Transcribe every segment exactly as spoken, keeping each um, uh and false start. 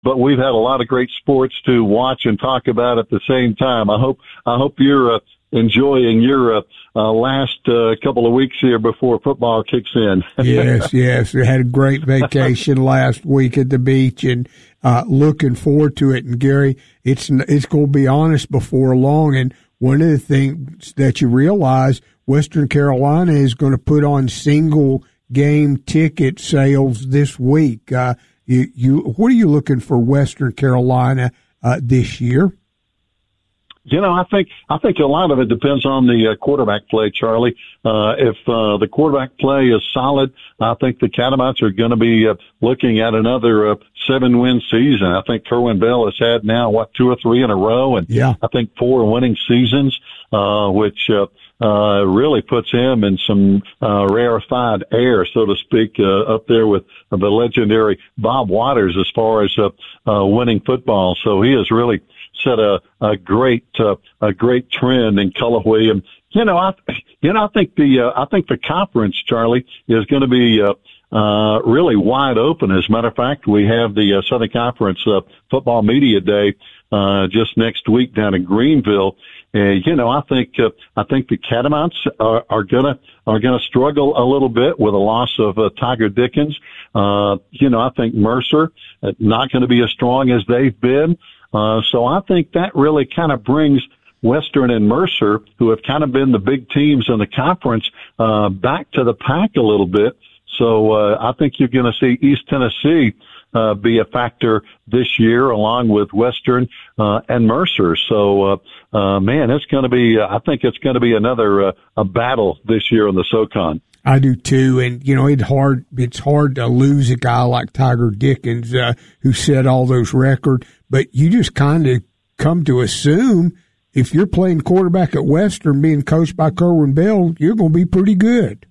but we've had a lot of great sports to watch and talk about at the same time. I hope, I hope you're, uh, enjoying your, uh, uh last, uh, couple of weeks here before football kicks in. Yes, yes. We had a great vacation last week at the beach and, uh, looking forward to it. And Gary, it's, it's going to be honest before long. And one of the things that you realize, Western Carolina is going to put on single game ticket sales this week. Uh, you, you, what are you looking for Western Carolina, uh, this year? You know, I think, I think a lot of it depends on the uh, quarterback play, Charlie. Uh, if, uh, the quarterback play is solid, I think the Catamounts are going to be uh, looking at another uh, seven win season. I think Kerwin Bell has had now, what, two or three in a row, and yeah. I think four winning seasons, uh, which, uh, uh, really puts him in some, uh, rarefied air, so to speak, uh, up there with uh, the legendary Bob Waters as far as, uh, uh, winning football. So he has really set a, a great, uh, a great trend in Cullowhee. And, you know, I, you know, I think the, uh, I think the conference, Charlie, is going to be, uh, uh, really wide open. As a matter of fact, we have the uh, Southern Conference, uh, Football Media Day, uh, just next week down in Greenville. And, you know, I think, uh, I think the Catamounts are, are gonna, are gonna struggle a little bit with the loss of, uh, Tiger Dickens. Uh, you know, I think Mercer, uh, not gonna be as strong as they've been. Uh, so I think that really kind of brings Western and Mercer, who have kind of been the big teams in the conference, uh, back to the pack a little bit. So, uh, I think you're going to see East Tennessee, uh, be a factor this year along with Western, uh, and Mercer. So, uh, uh, man, it's going to be, uh, I think it's going to be another, uh, a battle this year in the SoCon. I do too, and you know it's hard. It's hard to lose a guy like Tiger Dickens, uh, who set all those records. But you just kind of come to assume if you're playing quarterback at Western, being coached by Kerwin Bell, you're going to be pretty good.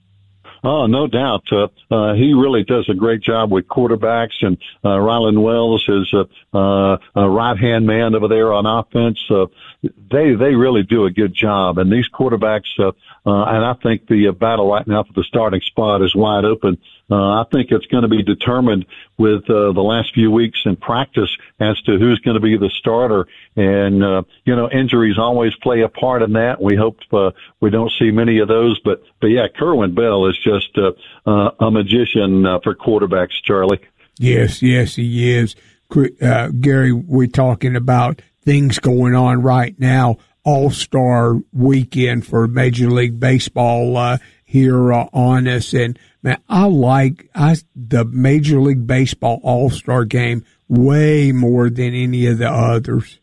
Oh, no doubt. Uh, uh, he really does a great job with quarterbacks, and uh, Ryland Wells is a, uh, a right-hand man over there on offense. Uh, they they really do a good job, and these quarterbacks, uh, uh, and I think the uh, battle right now for the starting spot is wide open. Uh, I think it's going to be determined with uh, the last few weeks in practice as to who's going to be the starter. And, uh, you know, injuries always play a part in that. We hope uh, we don't see many of those. But, but yeah, Kerwin Bell is just uh, uh, a magician uh, for quarterbacks, Charlie. Yes, yes, he is. Uh, Gary, we're talking about things going on right now. All-Star weekend for Major League Baseball uh, here uh, on us. And, man, I like I the Major League Baseball All-Star game way more than any of the others.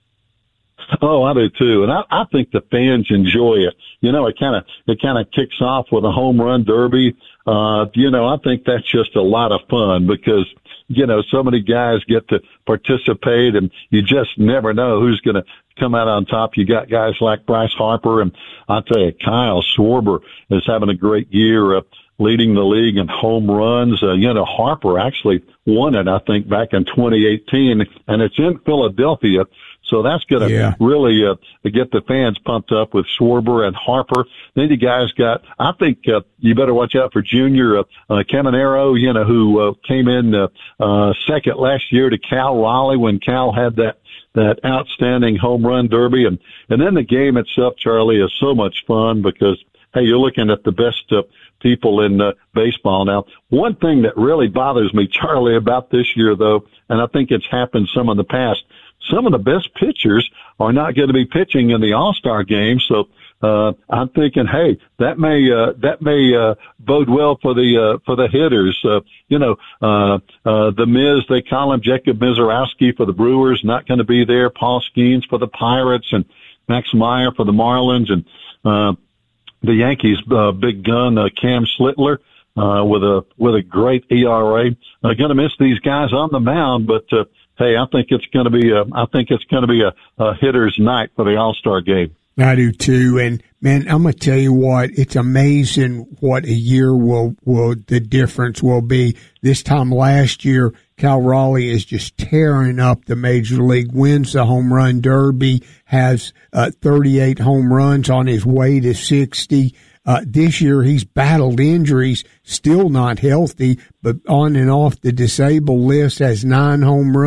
Oh, I do too, and I, I think the fans enjoy it. You know, it kind of it kind of kicks off with a home run derby. Uh, you know, I think that's just a lot of fun because you know so many guys get to participate, and you just never know who's going to come out on top. You got guys like Bryce Harper, and I tell you, Kyle Schwarber is having a great year. Uh, leading the league in home runs. Uh, you know, Harper actually won it, I think, back in twenty eighteen, and it's in Philadelphia. So that's going to yeah. really uh, get the fans pumped up with Schwarber and Harper. Then you guys got, I think uh, you better watch out for Junior uh, uh, Caminero, you know, who uh, came in uh, uh, second last year to Cal Raleigh when Cal had that that outstanding home run derby. And, and then the game itself, Charlie, is so much fun because, hey, you're looking at the best uh, people in uh, baseball. Now, one thing that really bothers me, Charlie, about this year, though, and I think it's happened some in the past, some of the best pitchers are not going to be pitching in the All-Star game. So, uh, I'm thinking, hey, that may, uh, that may, uh, bode well for the, uh, for the hitters. Uh, you know, uh, uh, the Miz, they call him Jacob Mizorowski for the Brewers, not going to be there. Paul Skeens for the Pirates and Max Meyer for the Marlins and, uh, the Yankees, uh, big gun, uh, Cam Slittler, uh, with a, with a great E R A. Uh, gonna miss these guys on the mound, but, uh, hey, I think it's gonna be a, I think it's gonna be a, a hitter's night for the All-Star game. I do too. And man, I'm going to tell you what, it's amazing what a year will, will, the difference will be. This time last year, Cal Raleigh is just tearing up the major league, wins the home run derby, has uh, thirty-eight home runs on his way to sixty. Uh, this year he's battled injuries, still not healthy, but on and off the disabled list, has nine home runs.